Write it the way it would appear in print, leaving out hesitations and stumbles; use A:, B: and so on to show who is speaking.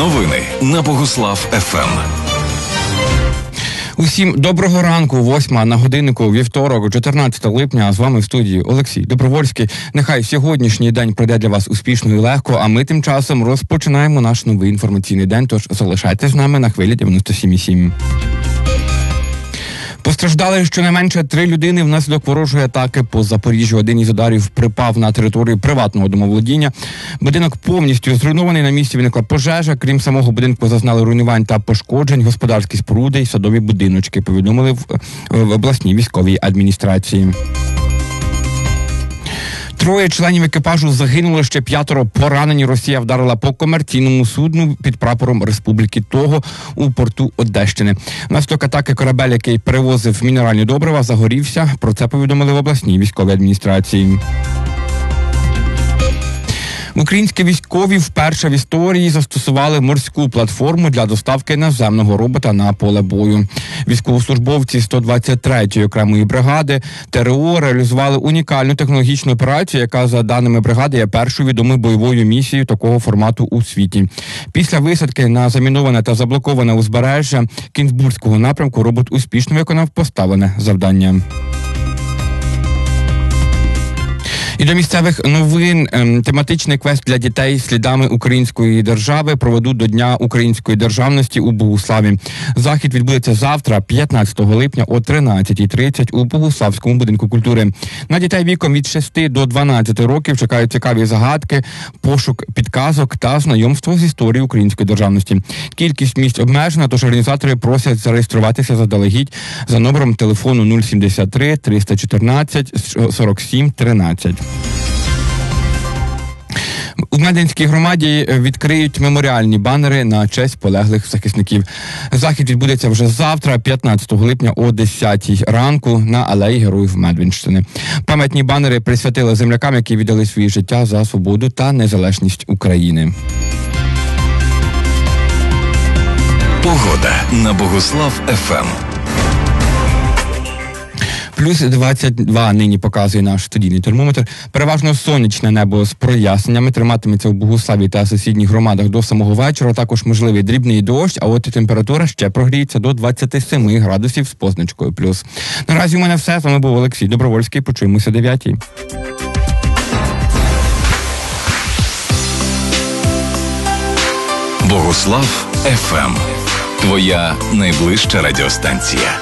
A: Новини на Богослав ФМ.
B: Усім доброго ранку, 8 на годиннику, вівторок, 14 липня, з вами в студії Олексій Добровольський. Нехай сьогоднішній день пройде для вас успішно і легко, а ми тим часом розпочинаємо наш новий інформаційний день, тож залишайтесь з нами на хвилі 97,7. Постраждали щонайменше 3 людини внаслідок ворожої атаки по Запоріжжю. Один із ударів припав на територію приватного домоволодіння. Будинок повністю зруйнований, на місці виникла пожежа. Крім самого будинку зазнали руйнувань та пошкоджень господарські споруди і садові будиночки, повідомили в обласній військовій адміністрації. 3 членів екіпажу загинуло, ще 5 поранені. Росія вдарила по комерційному судну під прапором Республіки Того у порту Одещини. Внаслідок атаки корабель, який перевозив мінеральні добрива, загорівся. Про це повідомили в обласній військовій адміністрації. Українські військові вперше в історії застосували морську платформу для доставки наземного робота на поле бою. Військовослужбовці 123-ї окремої бригади ТРО реалізували унікальну технологічну операцію, яка, за даними бригади, є першою відомою бойовою місією такого формату у світі. Після висадки на заміноване та заблоковане узбережжя Кінзбурзького напрямку робот успішно виконав поставлене завдання. І до місцевих новин. Тематичний квест для дітей слідами української держави проведуть до Дня української державності у Богуславі. Захід відбудеться завтра, 15 липня о 13:30 у Богуславському будинку культури. На дітей віком від 6 до 12 років чекають цікаві загадки, пошук підказок та знайомство з історією української державності. Кількість місць обмежена, тож організатори просять зареєструватися заздалегідь за номером телефону 073 314 47 13. У Мединській громаді відкриють меморіальні банери на честь полеглих захисників. Захід відбудеться вже завтра, 15 липня о 10 ранку на алеї Героїв Медвинщини. Пам'ятні банери присвятили землякам, які віддали своє життя за свободу та незалежність України.
A: Погода на Богослав ФМ.
B: Плюс 22 нині показує наш студійний термометр. Переважно сонячне небо з проясненнями триматиметься у Богуславі та сусідніх громадах до самого вечора. Також можливий дрібний дощ, а от і температура ще прогріється до 27 градусів з позначкою плюс. Наразі у мене все. З вами був Олексій Добровольський. Почуємося о 9:00.
A: Богослав ФМ. Твоя найближча радіостанція.